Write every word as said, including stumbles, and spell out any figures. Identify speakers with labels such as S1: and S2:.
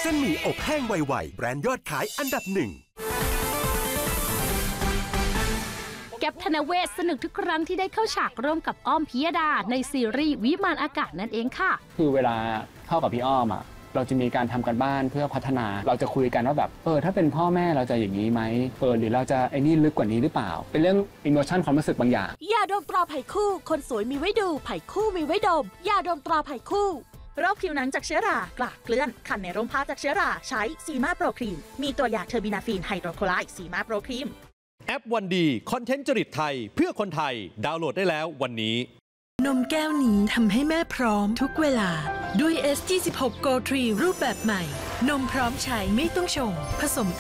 S1: ส้นหมี่อบแห้งไวๆแบรนด์ยอดขายอันดับหนึ่ง
S2: แก๊ปธนเวศสนุกทุกครั้งที่ได้เข้าฉากร่วมกับอ้อมพิยดาในซีรีส์วิมานอากาศนั่นเองค่ะ
S3: คือเวลาเข้ากับพี่อ้อมอ่ะเราจะมีการทำกันบ้านเพื่อพัฒนาเราจะคุยกันว่าแบบเออถ้าเป็นพ่อแม่เราจะอย่างนี้ไหมเออหรือเราจะไอ้นี่ลึกกว่านี้หรือเปล่าเป็นเรื่องอิโมชันความรู้สึกบางอย่าง
S4: ยาดมตราไผ่คู่คนสวยมีไว้ดูไผ่คู่มีไว้ดมยาดมตราไผ่คู่
S5: โรคผิวหนังจากเชื้อรากลากเกลื่อนคันในร่มผ้าจากเชื้อราใช้ซีมาโปรครีมมีตัวยาเทอร์บินาฟีนไฮโดรโคไลด์ซีมาโปรครีม
S6: แอปวันดีคอนเทนต์จริตไทยเพื่อคนไทยดาวน์โหลดได้แล้ววันนี้
S7: นมแก้วนี้ทำให้แม่พร้อมทุกเวลาด้วย เอส ยี่สิบหก โก ทรี รูปแบบใหม่นมพร้อมใช้ไม่ต้องชงผสม